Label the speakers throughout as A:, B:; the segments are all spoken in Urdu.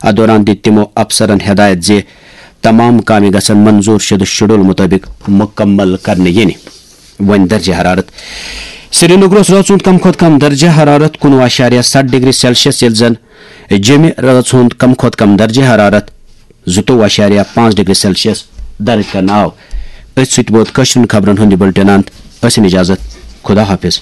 A: ات دوران دت تمو افسرن ہدایت زِ تمام کامہِ گژھن منظور شدہ شیڈول مطابق مکمل کرنے ین. ون درجہ حرارت سری نگر رٲژ ہُنٛد کم کھۄتہٕ کم درجہ حرارت 19.7 ڈگری سیلسیس ییٚلہِ زن جیٚمہِ رٲژ ہُنٛد کم کھۄتہٕ کم درجہ حرارت 22.5 ڈگری سیلسیس درج کرنہٕ آو. أتھۍ سۭتۍ ووت کٲشرٮ۪ن خبرن ہُنٛد یہِ بُلٹن انت. ٲسِن اجازت. خدا حافظ.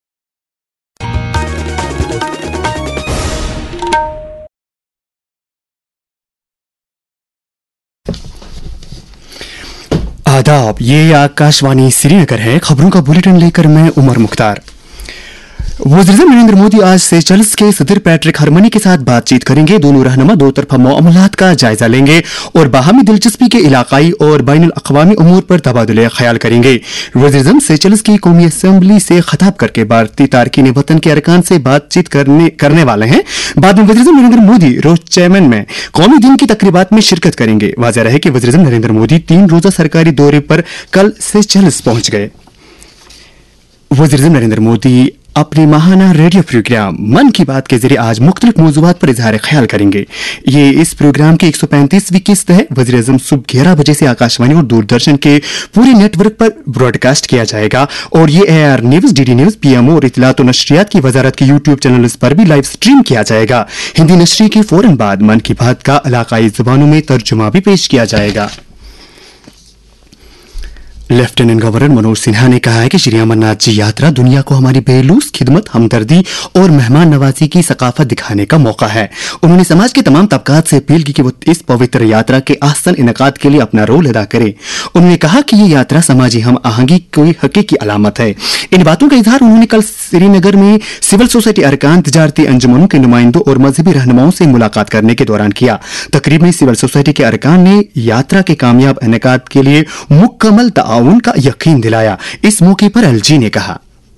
B: آداب، یہ آکاشوانی سری نگر ہے. خبروں کا بلیٹن لے کر میں عمر مختار. وزیراعظم نریندر مودی آج سیشلز کے صدر پیٹرک ہرمنی کے ساتھ بات چیت کریں گے. دونوں رہنما دو طرفہ معاملات کا جائزہ لیں گے اور باہمی دلچسپی کے علاقائی اور بین الاقوامی امور پر تبادلہ خیال کریں گے. وزیراعظم سیشلز کی قومی اسمبلی سے خطاب کر کے بھارتی تارکین وطن کے ارکان سے بات چیت کرنے والے ہیں. بعد میں وزیراعظم نریندر مودی روچیمن میں قومی دن کی تقریبات میں شرکت کریں گے. واضح رہے کہ وزیراعظم نریندر مودی 3 روزہ سرکاری دورے پر کل سیشلز پہنچ گئے. وزیراعظم نریندر مودی اپنے ماہانہ ریڈیو پروگرام من کی بات کے ذریعے آج مختلف موضوعات پر اظہار خیال کریں گے. یہ اس پروگرام کی 135ویں قسط ہے. وزیراعظم صبح 11 بجے سے آکاشوانی اور دوردرشن کے پورے نیٹ ورک پر براڈ کاسٹ کیا جائے گا اور یہ AIR news, DD news, PMO اور اطلاعات و نشریات کی وزارت کے YouTube چینلز پر بھی لائیو سٹریم کیا جائے گا. ہندی نشری کے فوراً بعد من کی بات کا علاقائی زبانوں میں ترجمہ بھی پیش کیا جائے گا. لیفٹیننٹ گورنر منوج سنہا نے کہا ہے کہ شری امر ناتھ جی یاترا دنیا کو ہماری بے لوث خدمت، ہمدردی اور مہمان نوازی کی ثقافت دکھانے کا موقع ہے. انہوں نے سماج کے تمام طبقات سے اپیل کی کہ وہ اس پوتر یاترا کے احسن انعقاد کے لیے اپنا رول ادا کرے. انہوں نے کہا کہ یہ یاترا سماجی ہم آہنگی کی حقیقی علامت ہے. ان باتوں کا اظہار انہوں نے کل سری نگر میں سول سوسائٹی ارکان، تجارتی انجمنوں کے نمائندوں اور مذہبی رہنماؤں سے ملاقات کرنے کے دوران کیا. تقریب میں سول سوسائٹی کے ارکان نے یاترا کے کامیاب انعقاد کے لیے مکمل تعاون کا یقین دلایا. اس موقع پر LG نے کہا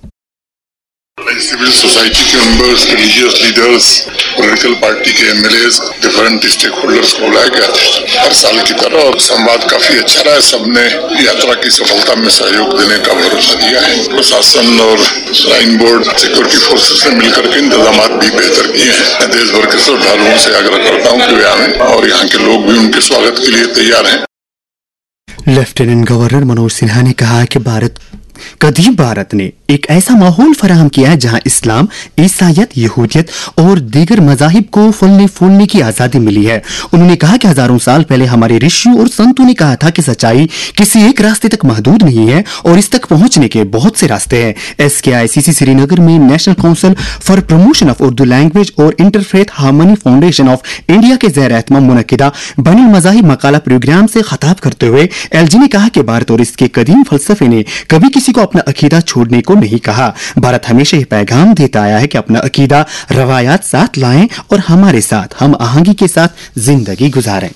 C: سول سوسائٹی کے members, religious leaders, political party کے MLAs، ڈفرنٹ اسٹیک ہولڈرز کو بلایا گیا تھا ہر سال کی طرح اور سمواد کافی اچھا رہا ہے. سب نے یاترا کی سفلتا میں سہیوگ دینے کا بھروسہ دیا ہے. پرشاسن اور شرائن بورڈ، سیکورٹی فورسز نے مل کر کے انتظامات بھی بہتر کیے ہیں. میں دیش بھر کے شردھالوؤں سے آگرہ کرتا ہوں کہ وہ آئیں اور یہاں کے لوگ بھی ان کے سواگت کے لیے تیار ہیں.
B: لیفٹیننٹ گورنر منوج سنہا نے کہا کہ قدیم بھارت نے ایک ایسا ماحول فراہم کیا ہے جہاں اسلام، عیسائیت، یہودیت اور دیگر مذاہب کو پھلنے پھولنے کی آزادی ملی ہے. انہوں نے کہا کہ ہزاروں سال پہلے ہمارے رشیوں اور سنتوں نے کہا تھا کہ سچائی کسی ایک راستے تک محدود نہیں ہے اور اس تک پہنچنے کے بہت سے راستے ہیں. SKICC سری نگر میں national council for promotion of Urdu language اور interfaith harmony foundation of India کے زیر اہتمام منعقدہ بین المذاہب مقالہ پروگرام سے خطاب کرتے ہوئے LG نے کہا کہ بھارت اور اس کے قدیم فلسفے نے کبھی کسی کو اپنا عقیدہ چھوڑنے کو نہیں کہا. بھارت ہمیشہ یہ پیغام دیتا آیا ہے کہ اپنا عقیدہ، روایات ساتھ لائیں اور ہمارے ساتھ ہم آہنگی کے ساتھ زندگی گزاریں.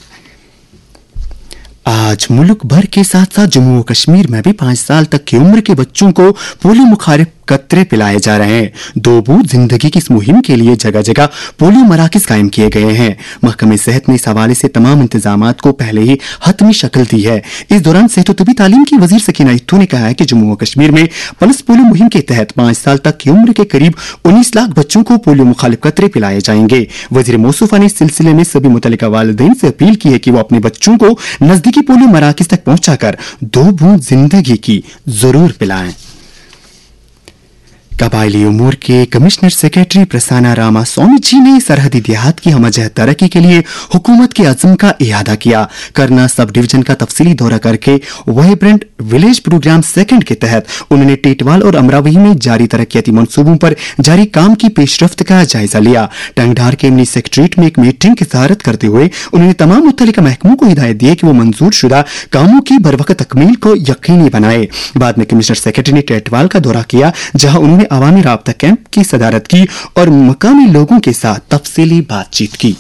B: آج ملک بھر کے ساتھ ساتھ جموں و کشمیر میں بھی 5 سال تک کی عمر کے بچوں کو پولیو مخالف قطرے پلائے جا رہے ہیں. 2 بوند زندگی کی اس مہم کے لیے جگہ جگہ پولیو مراکز قائم کیے گئے ہیں. محکمہ صحت نے اس حوالے سے تمام انتظامات کو پہلے ہی حتمی شکل دی ہے. اس دوران صحت و طبی تعلیم کی وزیر سکینہ اتھو نے کہا ہے کہ جموں و کشمیر میں پلس پولیو مہم کے تحت 5 سال تک کی عمر کے قریب 19 لاکھ بچوں کو پولیو مخالف قطرے پلائے جائیں گے. وزیر موصوفہ نے اس سلسلے میں سبھی متعلقہ والدین سے اپیل کی ہے کہ وہ اپنے بچوں کو نزدیکی پولیو مراکز تک پہنچا کر 2 بوند زندگی کی ضرور پلائیں. قبائلی امور کے کمشنر سیکریٹری پرسانا راما سوامی جی نے سرحدی دیہات کی ہمجہت ترقی کے لیے حکومت کے عزم کا اعادہ کیا. کرنا سب ڈویژن کا تفصیلی دورہ کر کے وائبرنٹ ولیج پروگرام سیکنڈ کے تحت انہوں نے ٹیٹوال اور امراوی میں جاری ترقیاتی منصوبوں پر جاری کام کی پیش رفت کا جائزہ لیا. ٹنگڈار کے منی سیکریٹریٹ میں ایک میٹنگ کی صدارت کرتے ہوئے انہوں نے تمام متعلقہ محکموں کو ہدایت دی کہ وہ منظور شدہ کاموں کی بروقت تکمیل کو یقینی بنائے. بعد میں کمشنر سیکریٹری نے ٹیٹوال کا دورہ کیا جہاں انہوں نے عوامی رابطہ کیمپ کی صدارت کی اور مقامی لوگوں کے ساتھ تفصیلی بات چیت کی.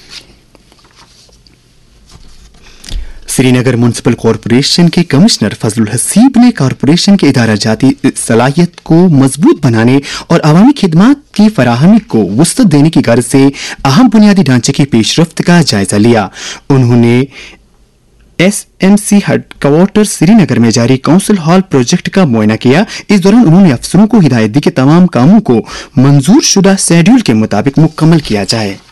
B: سری نگر میونسپل کارپوریشن کے کمشنر فضل الحسیب نے کارپوریشن کے ادارہ جاتی صلاحیت کو مضبوط بنانے اور عوامی خدمات کی فراہمی کو وسعت دینے کی غرض سے اہم بنیادی ڈھانچے کی پیش رفت کا جائزہ لیا. انہوں نے SMC ہیڈ کوارٹر سری نگر میں جاری کونسل ہال پروجیکٹ کا معائنہ کیا. اس دوران انہوں نے افسروں کو ہدایت دی کہ تمام کاموں کو منظور شدہ شیڈول کے مطابق مکمل کیا جائے.